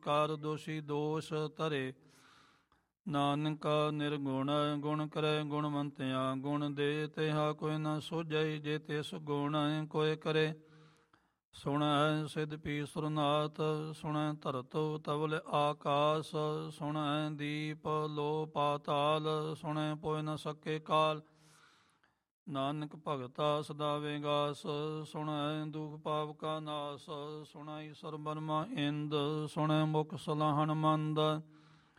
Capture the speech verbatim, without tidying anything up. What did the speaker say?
ਕਾਰ ਦੋਸ਼ੀ ਦੋਸ਼ ਧਰੇ। ਨਾਨਕ ਨਿਰਗੁਣ ਗੁਣ ਕਰੈ ਗੁਣਵੰਤਿਆ, ਗੁਣ ਦੇ ਤਿਹਾ ਕੋਈ ਨਾ ਸੋਝੈ, ਜੇ ਤਿਸ ਗੁਣ ਕੋਇ ਕਰੇ। ਸੁਣੈ ਸਿਧ ਪੀ ਸੁਰਨਾਥ, ਸੁਣੈ ਧਰਤ ਤਵਲ ਆਕਾਸ, ਸੁਣੈ ਦੀਪ ਲੋ ਪਾਤਾਲ, ਸੁਣੈ ਪੋਇ ਨ ਸਕੇ ਕਾਲ। ਨਾਨਕ ਭਗਤਾ ਸਦਾ ਵਿਗਾਸ, ਸੁਣੈ ਦੁਖ ਪਾਪ ਕਾ ਨਾਸ, ਸੁਣੈ ਈਸਰ ਬਰਮਾ ਇੰਦ, ਸੁਣੈ ਮੁਖ ਸਲਾਹਣ ਮੰਦ।